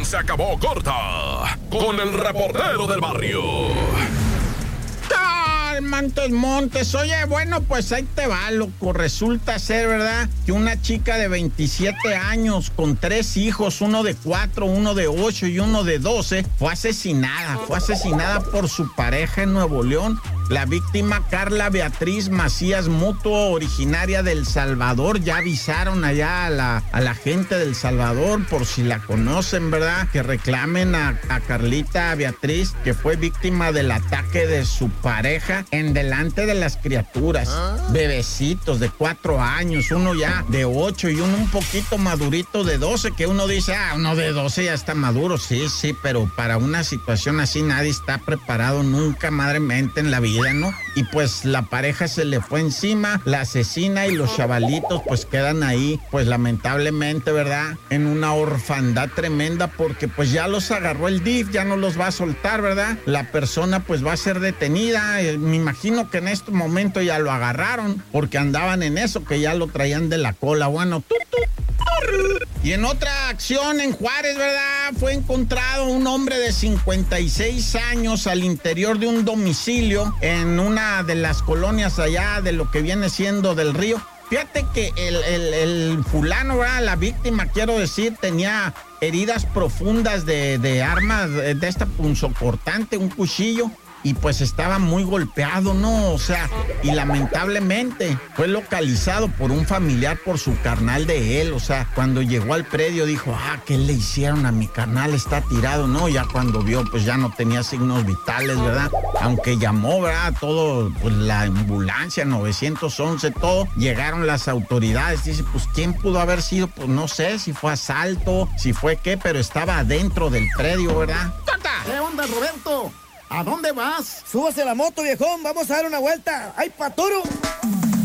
se acabó corta con el reportero del barrio. Montes. Oye, bueno, pues ahí te va, loco. Resulta ser, ¿verdad?, que una chica de 27 años con 3 hijos, uno de 4, uno de 8 y uno de 12, fue asesinada por su pareja en Nuevo León. La víctima, Carla Beatriz Macías Mutuo, originaria del Salvador. Ya avisaron allá a la gente del Salvador, por si la conocen, ¿verdad?, que reclamen a Carlita Beatriz, que fue víctima del ataque de su pareja en delante de las criaturas. Bebecitos de 4 años, uno ya de 8 y uno un poquito madurito de 12, que uno dice, uno de 12 ya está maduro. Sí, pero para una situación así nadie está preparado nunca, madremente, en la vida, ¿no? Y pues la pareja se le fue encima, la asesina, y los chavalitos pues quedan ahí, pues lamentablemente, ¿verdad?, en una orfandad tremenda, porque pues ya los agarró el DIF, ya no los va a soltar, ¿verdad? La persona pues va a ser detenida. Me imagino que en este momento ya lo agarraron, porque andaban en eso, que ya lo traían de la cola. Bueno, y en otra acción en Juárez, ¿verdad?, fue encontrado un hombre de 56 años al interior de un domicilio en una de las colonias allá de lo que viene siendo del Río. Fíjate que el fulano, ¿verdad?, la víctima, quiero decir, tenía heridas profundas de armas, de esta punzocortante, un cuchillo. Y pues estaba muy golpeado, ¿no? O sea, y lamentablemente fue localizado por un familiar, por su carnal de él. O sea, cuando llegó al predio dijo, ¿qué le hicieron a mi carnal? Está tirado, ¿no? Ya cuando vio, pues ya no tenía signos vitales, ¿verdad? Aunque llamó, ¿verdad?, todo, pues la ambulancia, 911, todo. Llegaron las autoridades. Dice, pues, ¿quién pudo haber sido? Pues no sé, si fue asalto, si fue qué, pero estaba adentro del predio, ¿verdad? ¿Qué onda, Roberto? ¿A dónde vas? Súbase a la moto, viejón. Vamos a dar una vuelta. ¡Ay, paturo!